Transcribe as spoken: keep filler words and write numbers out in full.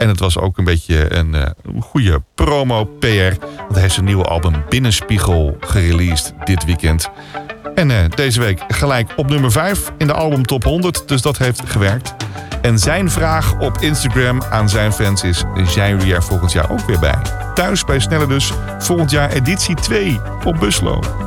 En het was ook een beetje een uh, goede promo-P R. Want hij heeft zijn nieuwe album Binnenspiegel gereleased dit weekend. En uh, deze week gelijk op nummer vijf in de album Top honderd. Dus dat heeft gewerkt. En zijn vraag op Instagram aan zijn fans is: zijn jullie er volgend jaar ook weer bij? Thuis bij Snelle dus, volgend jaar editie twee op Buslo.